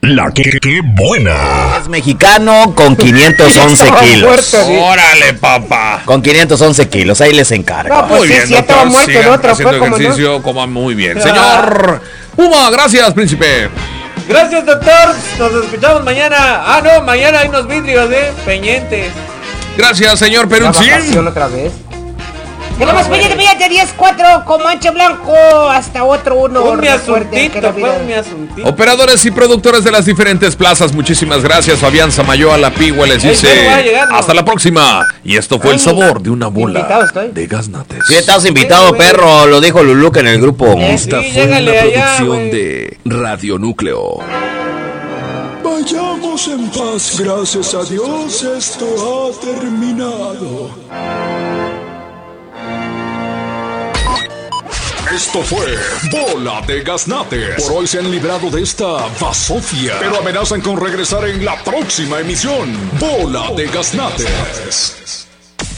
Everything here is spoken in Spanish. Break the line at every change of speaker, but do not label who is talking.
La que buena.
Es mexicano con 511 kilos.
Órale, papá.
Con 511 kilos, ahí les encargo.
No, pues
Muy bien,
sí, ya estaba
doctor.
muerto,
Sigan
¿no? Otra
haciendo
fue como
ejercicio,
no.
coma muy bien. Señor Puma, gracias, príncipe.
Gracias, doctor. Nos escuchamos mañana. Ah, no, mañana hay unos vidrios, pendientes.
Gracias, señor
La
Peruncín.
vacación otra vez.
Tenemos
Tenemos
pendiente,
10-4 con mancha blanco hasta otro uno.
Ponme
Recuerden que la
asuntito,
vida-
ponme asuntito.
Operadores y productores de las diferentes plazas, muchísimas gracias. Fabián Samayoa La Pigua les
Ey,
dice
pero va llegando.
hasta la próxima. Y esto fue el sabor de una bola
invitado estoy.
de gaznates.
Sí, estás invitado, perro, lo dijo Lulú en el grupo.
Esta
Sí,
fue una
llégale allá,
producción
güey.
de Radio Núcleo.
Vayamos en paz, gracias a Dios, esto ha terminado. Esto fue Bola de Gaznates. Por hoy se han librado de esta basofia, pero amenazan con regresar en la próxima emisión. Bola de Gaznates.